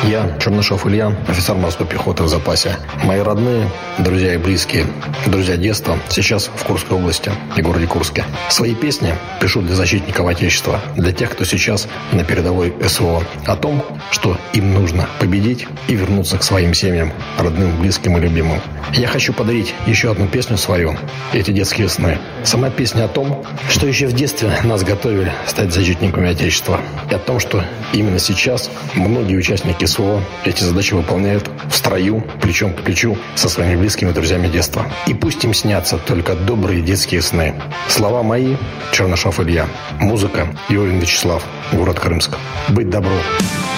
Я, Чернышов Илья, офицер морской пехоты в запасе. Мои родные, друзья и близкие, друзья детства, сейчас в Курской области и городе Курске. Свои песни пишу для защитников Отечества, для тех, кто сейчас на передовой СВО. О том, что им нужно победить и вернуться к своим семьям, родным, близким и любимым. Я хочу подарить еще одну песню свою, эти детские сны. Сама песня о том, что еще в детстве нас готовили стать защитниками Отечества. И о том, что именно сейчас многие участники СВО эти задачи выполняют в строю, плечом к плечу со своими близкими друзьями детства. И пусть им снятся только добрые детские сны. Слова мои, Чернышов Илья. Музыка, Иовин Вячеслав, город Крымск. Быть добру.